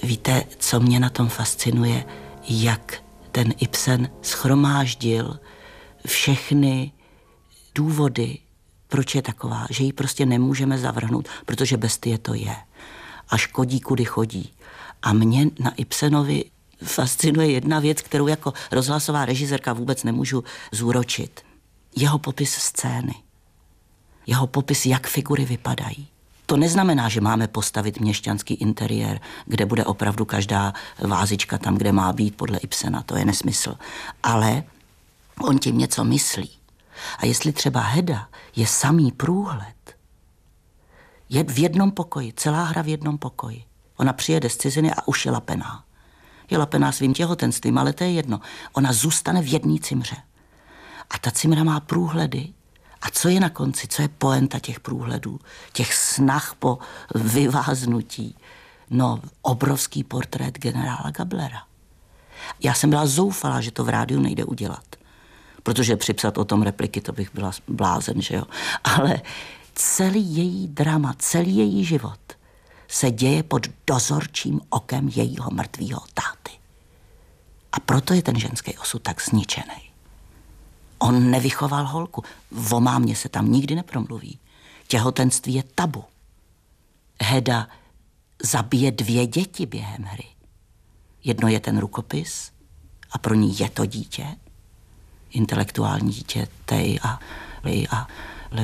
Víte, co mě na tom fascinuje? Jak ten Ibsen shromáždil všechny důvody, proč je taková, že ji prostě nemůžeme zavrhnout, protože bestie to je. A škodí, kudy chodí. A mě na Ibsenovi fascinuje jedna věc, kterou jako rozhlasová režisérka vůbec nemůžu zúročit. Jeho popis scény. Jeho popis, jak figury vypadají. To neznamená, že máme postavit měšťanský interiér, kde bude opravdu každá vázička tam, kde má být podle Ibsena. To je nesmysl. Ale on tím něco myslí. A jestli třeba Heda je samý průhled, je v jednom pokoji, celá hra v jednom pokoji. Ona přijede z ciziny a už je lapená. Je lapená svým těhotenstvím, ale to je jedno. Ona zůstane v jedné cimře. A ta cimra má průhledy. A co je na konci? Co je poenta těch průhledů? Těch snah po vyváznutí? No, obrovský portrét generála Gablera. Já jsem byla zoufalá, že to v rádiu nejde udělat. Protože připsat o tom repliky, to bych byla blázen, že jo? Ale celý její drama, celý její život se děje pod dozorčím okem jejího mrtvýho táty. A proto je ten ženský osud tak zničený. On nevychoval holku. O mámě se tam nikdy nepromluví. Těhotenství je tabu. Heda zabije 2 děti během hry. Jedno je ten rukopis a pro ní je to dítě. Intelektuální dítě Tej a